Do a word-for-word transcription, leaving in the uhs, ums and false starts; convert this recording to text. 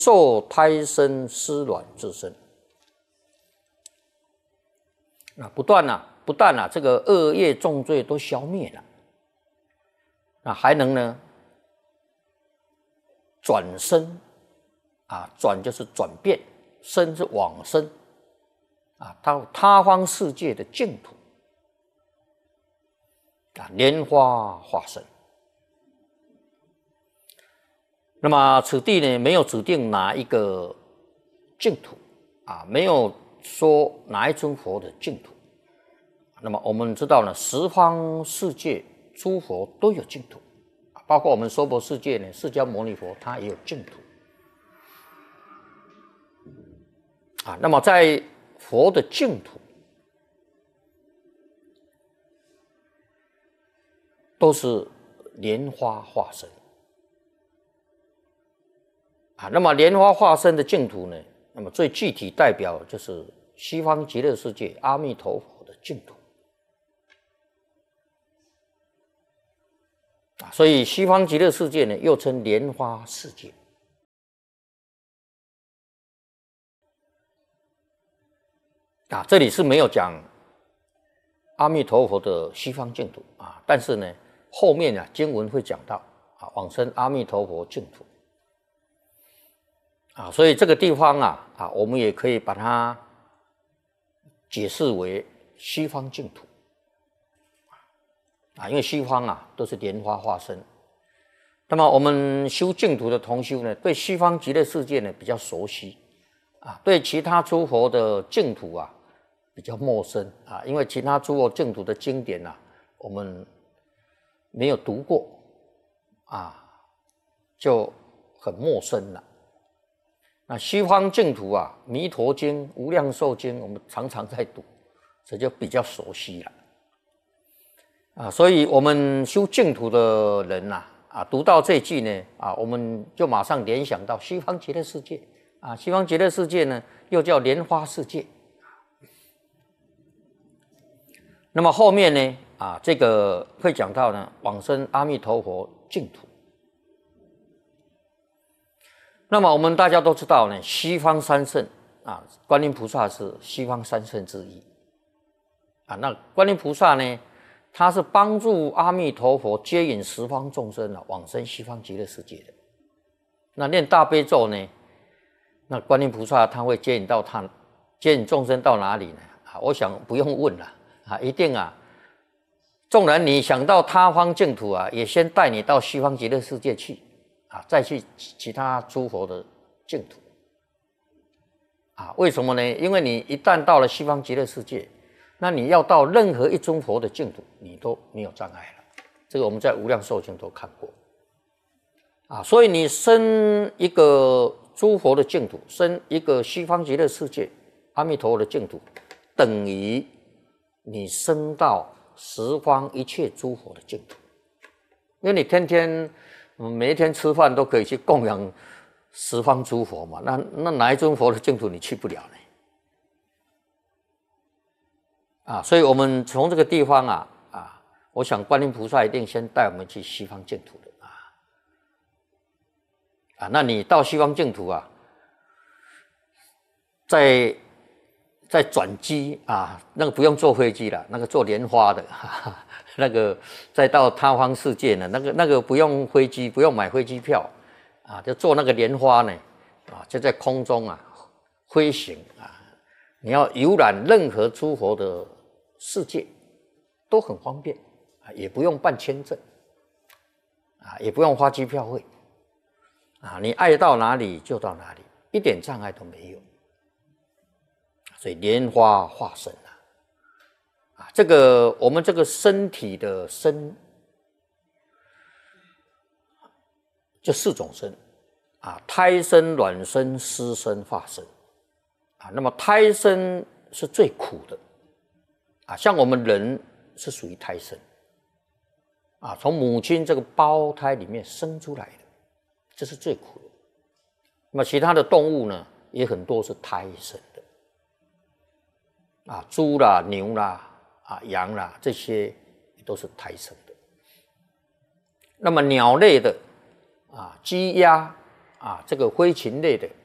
受胎生湿卵之身。啊，不断啊，不但啊，这个恶业重罪都消灭了，那还能呢转生啊，转就是转变，生是往生啊，到他方世界的净土啊，莲花化身。那么此地呢，没有指定哪一个净土啊，没有说哪一尊佛的净土。那么我们知道呢，十方世界诸佛都有净土，包括我们娑婆世界呢，释迦牟尼佛他也有净土啊。那么在佛的净土，都是莲花化身啊。那么莲花化身的净土呢，那么最具体代表就是西方极乐世界阿弥陀佛的净土啊。所以西方极乐世界呢，又称莲花世界啊。这里是没有讲阿弥陀佛的西方净土啊，但是呢，后面啊经文会讲到啊，往生阿弥陀佛净土啊。所以这个地方啊啊，我们也可以把它解释为西方净土啊，因为西方啊都是莲花化身。那么我们修净土的同修呢，对西方极乐世界呢比较熟悉啊，对其他诸佛的净土啊比较陌生啊，因为其他诸佛净土的经典啊，我们没有读过啊，就很陌生了。那西方净土啊，《弥陀经》《无量寿经》，我们常常在读，这就比较熟悉了啊。所以我们修净土的人呐、啊，啊，读到这句呢，啊，我们就马上联想到西方极乐世界啊。西方极乐世界呢，又叫莲花世界。那么后面呢，啊，这个会讲到呢，往生阿弥陀佛净土。那么我们大家都知道呢，西方三圣啊，观音菩萨是西方三圣之一啊。那观音菩萨呢，他是帮助阿弥陀佛接引十方众生啊，往生西方极乐世界的。那念大悲咒呢，那观音菩萨他会接引到他接引众生到哪里呢？啊，我想不用问了啊，一定啊。纵然你想到他方净土啊，也先带你到西方极乐世界去。啊，再去其他诸佛的净土啊？为什么呢？因为你一旦到了西方极乐世界，那你要到任何一尊佛的净土，你都没有障碍了。这个我们在无量寿经都看过啊。所以你生一个诸佛的净土，生一个西方极乐世界阿弥陀佛的净土，等于你生到十方一切诸佛的净土，因为你天天。每一天吃饭都可以去供养十方诸佛嘛，那那哪一尊佛的净土你去不了呢？啊，所以我们从这个地方啊啊，我想观音菩萨一定先带我们去西方净土的啊啊，那你到西方净土啊，再再转机啊，那个不用坐飞机了，那个坐莲花的。哈哈，那个再到他方世界呢，那个那个不用飞机，不用买飞机票啊，就坐那个莲花呢，啊，就在空中啊飞行啊，你要游览任何诸佛的世界都很方便啊，也不用办签证啊，也不用花机票费啊，你爱到哪里就到哪里，一点障碍都没有。所以莲花化身啊。这个我们这个身体的身，就四种身啊，胎生、卵生、湿生、化身啊。那么胎生是最苦的啊，像我们人是属于胎生啊，从母亲这个胞胎里面生出来的，这是最苦的。那么其他的动物呢，也很多是胎生的啊，猪啦、牛啦。啊，羊啦，这些都是胎生的。那么鸟类的啊，鸡鸭啊，这个飞禽类的